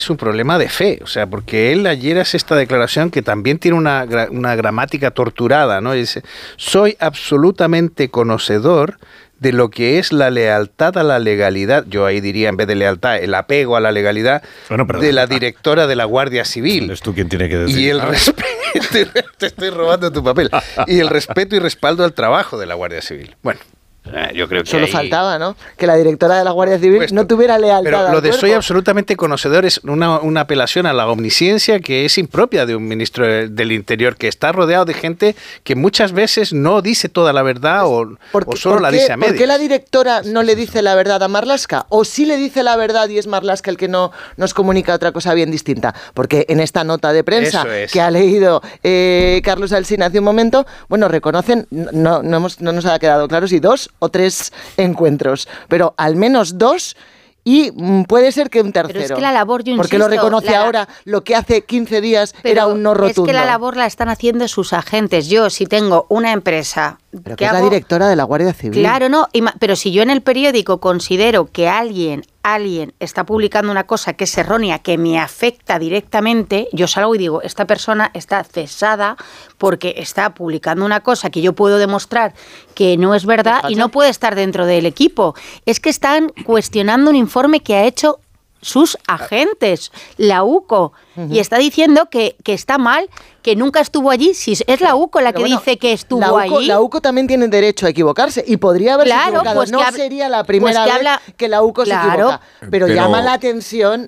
es un problema de fe, o sea, porque él ayer hace esta declaración que también tiene una gramática torturada, ¿no? Dice, soy absolutamente conocedor de lo que es la lealtad a la legalidad, yo ahí diría en vez de lealtad, el apego a la legalidad de la directora de la Guardia Civil. ¿Es tú quien tiene que decir? Y el respeto, te estoy robando tu papel, y el respeto y respaldo al trabajo de la Guardia Civil. Bueno. Yo creo que solo faltaba, ¿no? Que la directora de la Guardia Civil no tuviera lealtad. Pero lo de soy absolutamente conocedor es una apelación a la omnisciencia que es impropia de un ministro del Interior, que está rodeado de gente que muchas veces no dice toda la verdad o solo la dice a medias. ¿Por qué la directora no le dice la verdad a Marlaska? ¿O sí le dice la verdad y es Marlaska el que no nos comunica otra cosa bien distinta? Porque en esta nota de prensa que ha leído Carlos Alsina hace un momento, bueno, reconocen, no nos ha quedado claro si 2 o 3 encuentros, pero al menos 2 y puede ser que un tercero. Pero es que la labor, yo insisto, porque lo reconoce ahora, lo que hace 15 días era un no rotundo. Es que la labor la están haciendo sus agentes. Yo, si tengo una empresa... Pero que es la directora de la Guardia Civil. Claro, no, pero si yo en el periódico considero que alguien está publicando una cosa que es errónea, que me afecta directamente, yo salgo y digo, esta persona está cesada porque está publicando una cosa que yo puedo demostrar que no es verdad y no puede estar dentro del equipo. Es que están cuestionando un informe que ha hecho sus agentes, la UCO, y está diciendo que está mal, que nunca estuvo allí. Si es la UCO la que dice que estuvo allí. La UCO también tiene derecho a equivocarse y podría haberse equivocado. Pues no sería la primera vez que la UCO se equivoca. Pero llama la atención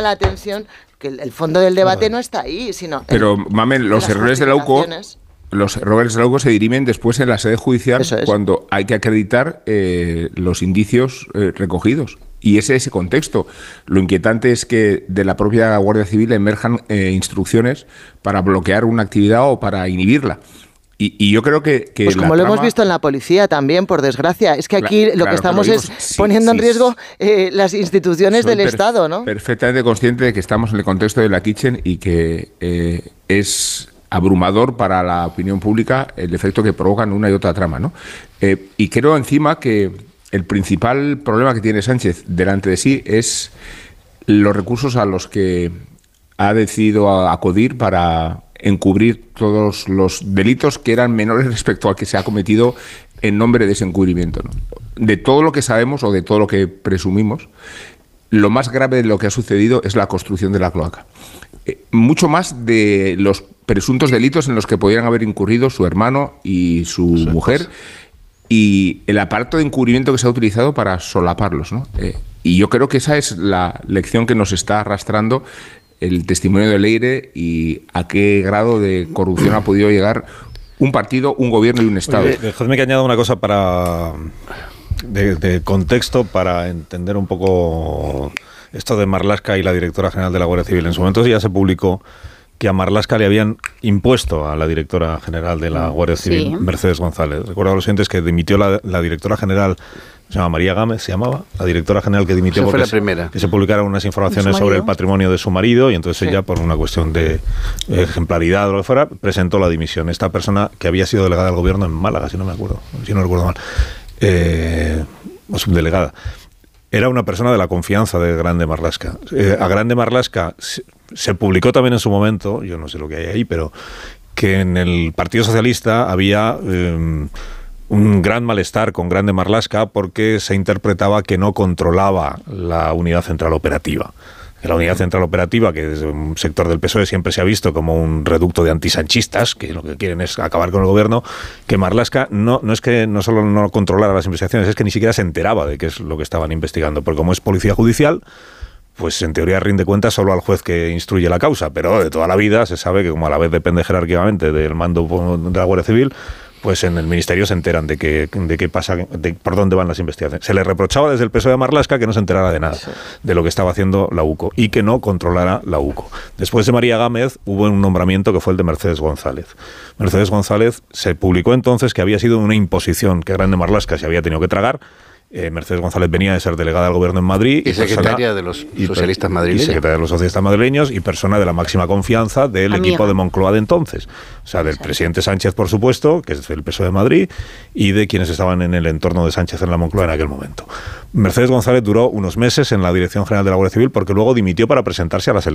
que el fondo del debate no está ahí, sino... Pero, Mamen, los errores de la UCO... Los errores de la UCO se dirimen después en la sede judicial cuando hay que acreditar los indicios recogidos. Y ese contexto. Lo inquietante es que de la propia Guardia Civil emerjan instrucciones para bloquear una actividad o para inhibirla. Y yo creo que pues como lo hemos visto en la policía también, por desgracia. Es que aquí lo que estamos es poniendo en riesgo las instituciones del Estado, ¿no? Perfectamente consciente de que estamos en el contexto de la Kitchen y que es abrumador para la opinión pública el efecto que provocan una y otra trama, ¿no? Y creo encima que el principal problema que tiene Sánchez delante de sí es los recursos a los que ha decidido acudir para encubrir todos los delitos que eran menores respecto al que se ha cometido en nombre de ese encubrimiento, ¿no? De todo lo que sabemos o de todo lo que presumimos, lo más grave de lo que ha sucedido es la construcción de la cloaca. Mucho más de los presuntos delitos en los que podrían haber incurrido su hermano y su mujer, y el aparato de encubrimiento que se ha utilizado para solaparlos, ¿no? Y yo creo que esa es la lección que nos está arrastrando el testimonio de Leire y a qué grado de corrupción ha podido llegar un partido, un gobierno y un Estado. Oye, dejadme que añada una cosa de contexto para entender un poco esto de Marlaska y la directora general de la Guardia Civil. En su momento ya se publicó que a Marlaska le habían impuesto a la directora general de la Guardia Civil, Mercedes González. Recuerdo a los oyentes que dimitió la directora general, se llama María Gámez, se llamaba, la directora general que dimitió porque que se publicaran unas informaciones sobre el patrimonio de su marido, y entonces ella, por una cuestión de ejemplaridad o lo que fuera, presentó la dimisión. Esta persona, que había sido delegada del gobierno en Málaga, si no recuerdo mal, o subdelegada, era una persona de la confianza de Grande Marlaska. A Grande Marlaska se publicó también en su momento, yo no sé lo que hay ahí, pero que en el Partido Socialista había un gran malestar con Grande Marlaska porque se interpretaba que no controlaba la unidad central operativa. La unidad central operativa, que desde un sector del PSOE siempre se ha visto como un reducto de antisanchistas, que lo que quieren es acabar con el gobierno, que Marlaska no es que no solo no controlara las investigaciones, es que ni siquiera se enteraba de qué es lo que estaban investigando, porque como es policía judicial, pues en teoría rinde cuentas solo al juez que instruye la causa, pero de toda la vida se sabe que como a la vez depende jerárquicamente del mando de la Guardia Civil, pues en el Ministerio se enteran de qué pasa, de por dónde van las investigaciones. Se le reprochaba desde el PSOE de Marlaska que no se enterara de nada de lo que estaba haciendo la UCO y que no controlara la UCO. Después de María Gámez hubo un nombramiento que fue el de Mercedes González. Mercedes González se publicó entonces que había sido una imposición que Grande Marlaska se había tenido que tragar Mercedes González venía de ser delegada del gobierno en Madrid. Y secretaria de los socialistas madrileños. Y secretaria de los socialistas madrileños y persona de la máxima confianza del equipo de Moncloa de entonces. O sea, del presidente Sánchez, por supuesto, que es el PSOE de Madrid, y de quienes estaban en el entorno de Sánchez en la Moncloa en aquel momento. Mercedes González duró unos meses en la Dirección General de la Guardia Civil porque luego dimitió para presentarse a las elecciones